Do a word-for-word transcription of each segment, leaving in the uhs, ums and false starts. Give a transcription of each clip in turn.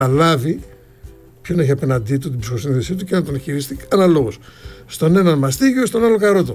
καταλάβει ποιον έχει απέναντί του, την ψυχοσύνδεσή του και να τον χειριστεί αναλόγως. Στον έναν μαστίγιο, στον άλλο καρότο.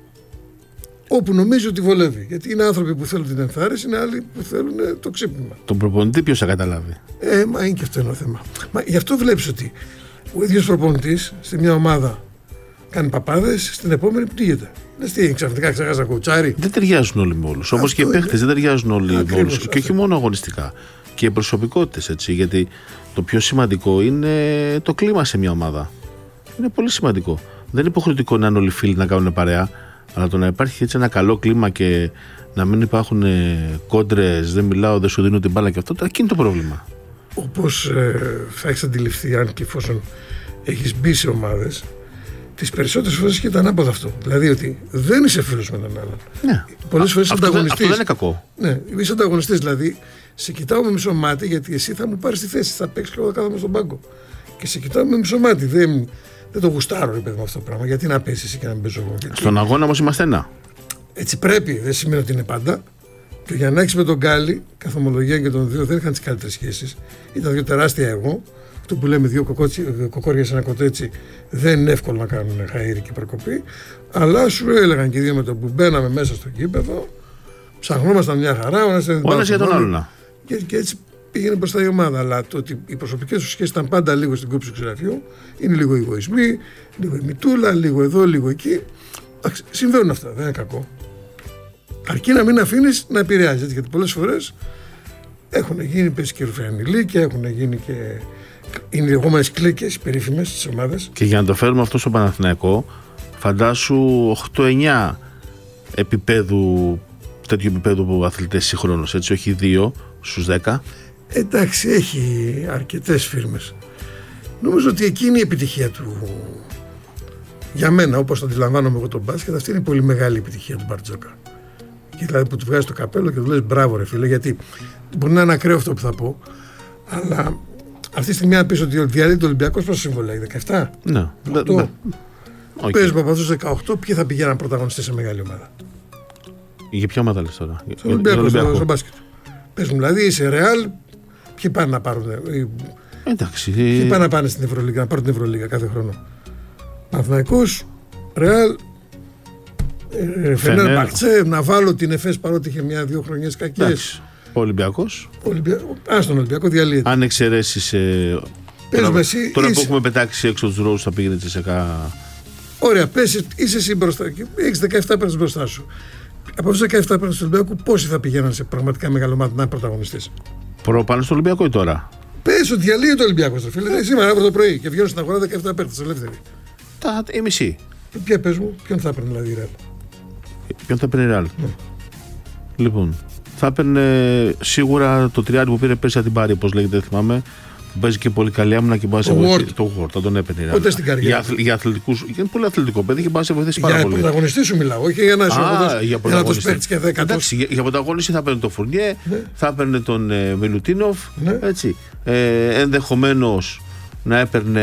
Όπου νομίζει ότι βολεύει. Γιατί είναι άνθρωποι που θέλουν την ενθάρρυνση, είναι άλλοι που θέλουν το ξύπνημα. Τον προπονητή ποιος θα καταλάβει? Ε, μα είναι και αυτό ένα θέμα. Μα γι' αυτό βλέπεις ότι ο ίδιος προπονητής στη μια ομάδα κάνει παπάδες, στην επόμενη πνίγεται. Λες τι, ξαφνικά ξεχάσα κοουτσάρι. Δεν ταιριάζουν όλοι με όλους. Όπως και οι παίχτες δεν ταιριάζουν όλοι με όλους. Και όχι μόνο αγωνιστικά. Και οι προσωπικότητες, έτσι. Γιατί το πιο σημαντικό είναι το κλίμα σε μια ομάδα. Είναι πολύ σημαντικό. Δεν είναι υποχρεωτικό να είναι όλοι φίλοι να κάνουν παρέα, αλλά το να υπάρχει έτσι ένα καλό κλίμα και να μην υπάρχουν κόντρες, δεν μιλάω, δεν σου δίνω την μπάλα και αυτό, εκεί είναι το πρόβλημα. Όπως ε, θα έχεις αντιληφθεί, αν και εφόσον έχεις μπει σε ομάδες, τις περισσότερες φορές και το ανάποδο αυτό. Δηλαδή ότι δεν είσαι φίλος με τον άλλον. Ναι. Πολλές φορές είσαι ανταγωνιστής. Αυτό δεν είναι κακό. Ναι, είσαι ανταγωνιστής. Δηλαδή, σε κοιτάω με μισό μάτι γιατί εσύ θα μου πάρεις τη θέση. Θα παίξεις και εγώ θα κάθομαι στον πάγκο. Και σε κοιτάω με μισό μάτι. Δεν, δεν το γουστάρω, ρε παιδί μου, αυτό το πράγμα. Γιατί να πέσει εσύ και να μην παίζω εγώ. Γιατί... Στον αγώνα όμως είμαστε ένα. Έτσι πρέπει. Δεν σημαίνει ότι είναι πάντα. Και για να έχεις με τον Γκάλι, καθ' ομολογία και τον δύο δεν είχαν τις καλύτερες σχέσεις. Ήταν δύο τεράστια εγώ. Αυτό που λέμε δύο κοκόρια σε ένα κοτέτσι δεν είναι εύκολο να κάνουν χαΐρι και προκοπή. Αλλά σου έλεγαν και δύο με το που μπαίναμε μέσα στο γήπεδο, ψαχνόμασταν μια χαρά. Ο ένας για τον άλλον. Και, και έτσι πήγαινε μπροστά η ομάδα. Αλλά το ότι οι προσωπικές του σχέσεις ήταν πάντα λίγο στην κόψη του ξεραφιού, είναι λίγο εγωισμοί, λίγο η μητούλα, λίγο εδώ, λίγο εκεί. Συμβαίνουν αυτά, δεν είναι κακό. Αρκεί να μην αφήνεις να επηρεάζει. Γιατί πολλές φορές έχουν γίνει πες και ρουφιανιλίκια, έχουν γίνει και. Είναι οι λεγόμενες κλίκες περίφημες στις ομάδες. Και για να το φέρουμε αυτό στο Παναθηναϊκό, φαντάσου οκτώ εννιά επίπεδου, τέτοιου επίπεδου αθλητές συγχρόνως, έτσι, όχι δύο στους δέκα. Εντάξει, έχει αρκετές φίρμες. Νομίζω ότι εκείνη η επιτυχία του, για μένα, όπως το αντιλαμβάνομαι εγώ τον μπάσκετ, αυτή είναι η πολύ μεγάλη επιτυχία του Μπαρτζόκα. Και δηλαδή που του βγάζει το καπέλο και του λες μπράβο ρε φίλε, γιατί μπορεί να είναι ακραίο αυτό που θα πω, αλλά. Αυτή τη στιγμή, αν πεις ότι διαλύεται ο Ολυμπιακός, πόσο συμβολάει, δεκαεπτά. Ναι. οκτώ. Okay. Παίζουμε από αυτούς τους δεκαοκτώ, ποιοι θα πηγαίναν πρωταγωνιστές σε μεγάλη ομάδα. Για ποια ομάδα λες τώρα? Στο Ολυμπιακό, στο, στο μπάσκετ. Πες μου, δηλαδή είσαι Ρεάλ, ποιοι πάνε να πάρουν. Εντάξει. Ποιοι πάνε να πάνε στην Ευρωλίγα, να πάρουν την Ευρωλίγα κάθε χρόνο. Παναθηναϊκός, Ρεάλ, Φενέρ, Μπαρτσέ, να βάλω την Εφές παρότι είχε μια-δύο χρονιές κακές. Ο Ολυμπιακός. Ολυμπια... Α, στον Ολυμπιακό διαλύεται. Αν εξαιρέσεις. Ε... Τώρα, εσύ, τώρα είσαι... που έχουμε πετάξει έξω τους ρόλους, θα πήγαινε τσεσεκά. Ωραία, πες, είσαι εσύ μπροστά. Έχεις δεκαεπτά παίρνεις μπροστά σου. Από τους δεκαεπτά παίρνεις του Ολυμπιακού, πόσοι θα πηγαίναν σε πραγματικά μεγάλο μάτι να είναι πρωταγωνιστές? Προ πάνω στο Ολυμπιακό ή τώρα? Πες ότι διαλύεται ο Ολυμπιακός. Φίλε, σήμερα αύριο το πρωί και βγαίνουν στην αγορά δεκαεπτά παίρνεις ελεύθεροι. Τα η μισή. Ποια πες μου, ποιον θα παίρνει δηλαδή η Ρεάλ? Ποιον θα παίρνει η Ρεάλ? Ναι. Λοιπόν. Θα έπαιρνε σίγουρα το τριάρι που πήρε πέρσι να την πάρει, όπως λέγεται, δεν θυμάμαι. Που παίζει και πολύ καλή άμυνα και μπορεί να σε βοηθήσει. Το Word, θα τον έπαιρνε. Ούτε στην καριέρα. Για, για αθλητικούς, είναι πολύ αθλητικό παιδί και μπορεί να σε βοηθήσει πάρα για πολύ. Για πρωταγωνιστή σου μιλάω, όχι για να είσαι Α, για πρωταγωνιστή. Και δέκα. Εντάξει, για, για πρωταγωνιστή θα παίρνει τον Φουρνιέ, ναι. Θα έπαιρνε τον ε, Μιλουτίνοφ. Ναι. Έτσι. Ε, ενδεχομένως να έπαιρνε.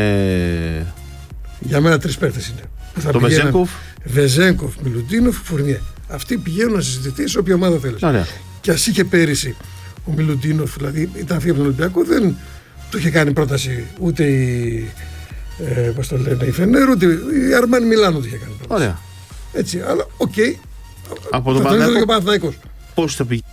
Για μένα τρεις παίκτες είναι. Το Βεζέγκοφ. Βεζέγκοφ, Μιλουτίνοφ, Φουρνιέ. Αυτοί πηγαίνουν να συζητήσει όποια ομάδα θέλει. Και ας είχε πέρυσι ο Μιλουτίνοφ, δηλαδή ήταν φύγει από τον Ολυμπιακό, δεν του είχε κάνει πρόταση ούτε η, ε, πώς το λένε, η Φενέρ, ούτε η Αρμάνι Μιλάνο του είχε κάνει πρόταση. Ωραία. Έτσι, αλλά οκ. Okay. Από τον Παναθηναϊκό πώς θα πήγε?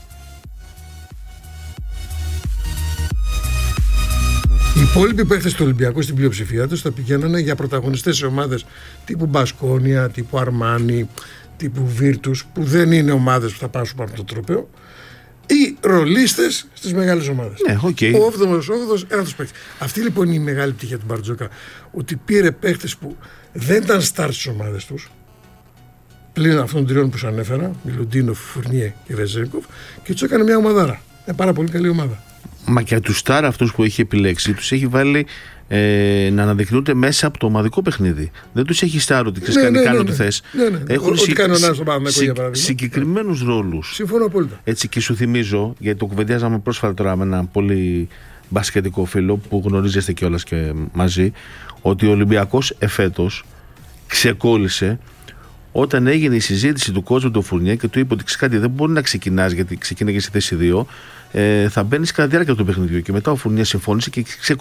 Οι υπόλοιποι παίχτες του Ολυμπιακού στην πλειοψηφία τους θα πηγαίνανε για πρωταγωνιστές σε ομάδες τύπου Μπασκόνια, τύπου Αρμάνι, τύπου Βίρτους, που δεν είναι ομάδες που θα πάσουν από το τρόπαιο, ή ρολίστες στις μεγάλες ομάδες. Ναι, okay. Ο όγδοος, όγδοος, ένα τους παίκτες. Αυτή λοιπόν είναι η μεγάλη πτυχία του Μπαρτζόκα, ότι πήρε παίκτες που δεν ήταν στάρ στις ομάδες τους, πλην αυτών των τριών που σου ανέφερα, Μιλουτίνοφ, Φουρνιέ και Βεζέγκοφ, και τους έκανε μια ομαδάρα. Μια πάρα πολύ καλή ομάδα. Μα και τους στάρ αυτούς που έχει επιλέξει, τους έχει βάλει ε, να αναδεικνύονται μέσα από το ομαδικό παιχνίδι. Δεν τους έχει στάρ ότι ξέρεις, ναι, κάνει ναι, κάνω ναι, ό,τι ναι. θες. Ναι, ναι. Έχουν ό,τι κάνει ο Νάνος στον Παναθηναϊκό, για παράδειγμα. Συγκεκριμένους ναι. ρόλους. Συμφωνώ απόλυτα. Έτσι, και σου θυμίζω, γιατί το κουβεντιάζαμε πρόσφατα τώρα με έναν πολύ μπασκετικό φίλο που γνωρίζεστε κιόλας και μαζί, ότι ο Ολυμπιακός εφέτος ξεκόλλησε όταν έγινε η συζήτηση του κόσμου του Φουρνιέ και του είπε ότι κάτι δεν μπορεί να ξεκινάς γιατί ξεκίναγε στη θέση δύο, ε, θα μπαίνει κατά τη διάρκεια του παιχνιδιού. Και μετά ο Φουρνιέ συμφώνησε και ξεκόλλησε.